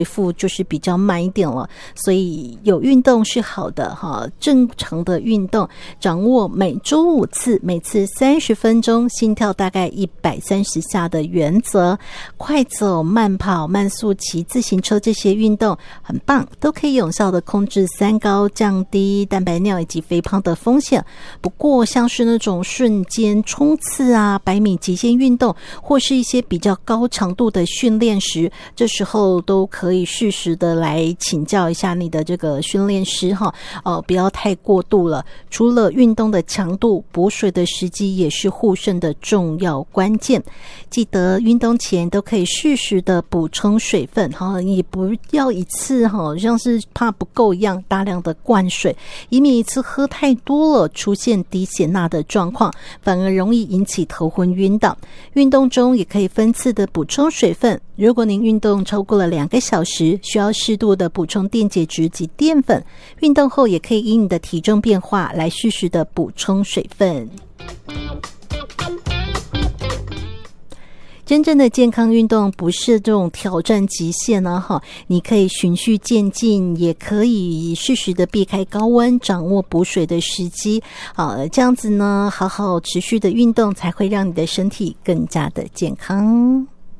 复就是比较慢一点了，所以有运动是好的哈。正常的运动，掌握每周5次，每次30分钟，心跳大概130下的原则，快走、慢跑、慢速骑自行车这些运动很棒，都可以有效的控制三高，降低蛋白尿以及肥胖的风险。不过像是那种瞬间冲刺啊、100米极限运动，或是一些比较高强度的训练时，这时候都可以适时的来请教一下你的这个训练师哈，不要太过度了。除了运动的强度，补水的时机也是护肾的重要关键。记得运动前都可以适时的补充水分哈，也不要一次哈，像是怕不够一样大量的灌水，以免一次喝太多了出现低血钠的状况，反而容易引起头昏晕倒。运动中也可以分次的补充水分，如果您运动超过了2个小时，需要适度的补充电解质及淀粉。运动后也可以因你的体重变化来适时的补充水分。真正的健康运动不是这种挑战极限啊哈，你可以循序渐进，也可以适时的避开高温，掌握补水的时机。这样子呢，好好持续的运动才会让你的身体更加的健康。